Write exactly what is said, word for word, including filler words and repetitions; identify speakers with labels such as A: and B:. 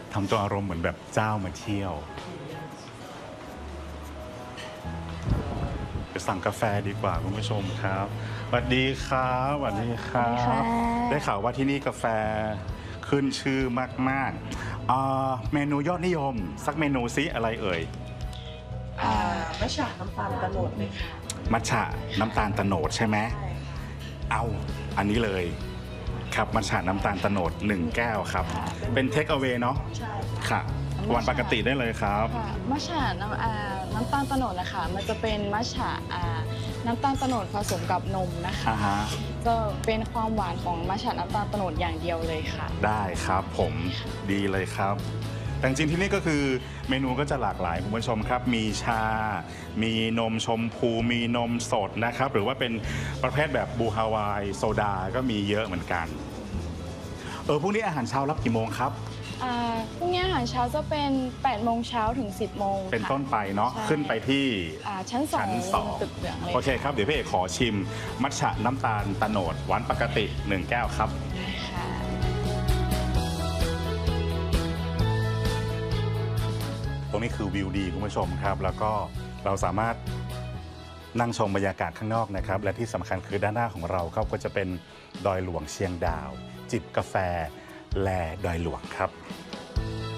A: ทำตัวอารมณ์เหมือนแบบเจ้ามาเที่ยวไปสั่งกาแฟดีกว่าคุณผู้ชมครับสวัสดีครับสวัสดีครับได้ข่าวว่าที่นี่กาแฟขึ้นชื่อมากๆเมนูยอดนิยมสักเมนูซิอะไรเอ่ย
B: มัทฉะน้ำตาลตะโนดเลยค่ะ
A: มัทฉะน้ำตาลตะโนดใช่ไหมเอาอันนี้เลยครับมัทฉะน้ำตาลตะโนดหนึ่งแก้วครับเป็นเทคเอาเวเนาะใช่ค่ะวันปกติได้เลยครับ
C: มัทฉะน้ำน้ำตาลตะโนดนะคะมันจะเป็นมัทฉะน้ำตาลตะโนดผสมกับนมนะคะจะเป็นความหวานของมัทฉะน้ำตาลตะโนดอย่างเดียวเลยค่ะ
A: ได้ครับผมดีเลยครับแต่จริงที่นี่ก็คือเมนูก็จะหลากหลายคุณผู้ชมครับมีชามีนมชมพูมีนมสดนะครับหรือว่าเป็นประเภทแบบบูฮาวายโซดาก็มีเยอะเหมือนกันเออพรุ่งนี้อาหารเช้ารับกี่โมงครับ
C: พรุ่งนี้อาหารเช้าจะเป็นแปดโมงเช้าถึงสิบโมง
A: เป็นต้นไปเนาะขึ้นไปที่
C: ชั้นสองตึกเหลืองเลย
A: โอเคครับเดี๋ยวพี่เอกขอชิมมัทฉะน้ำตาลตะโนดหวานปกติหนึ่งแก้วครับตรงนี้คือวิวดีคุณผู้ชมครับแล้วก็เราสามารถนั่งชมบรรยากาศข้างนอกนะครับและที่สำคัญคือด้านหน้าของเราก็จะเป็นดอยหลวงเชียงดาวจิบกาแฟแลดอยหลวงครับ